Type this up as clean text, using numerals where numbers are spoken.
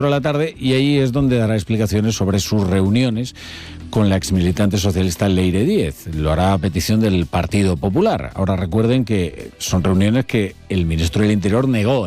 de la tarde, y ahí es donde dará explicaciones sobre sus reuniones con la exmilitante socialista Leire Díez. Lo hará a petición del Partido Popular. Ahora recuerden que son reuniones que el ministro del Interior negó